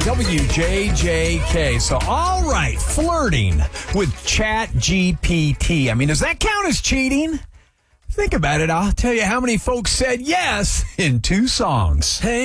WJJK. So, all right, flirting with ChatGPT. I mean, does that count as cheating? Think about it. I'll tell you how many folks said yes in 2 songs. Hey.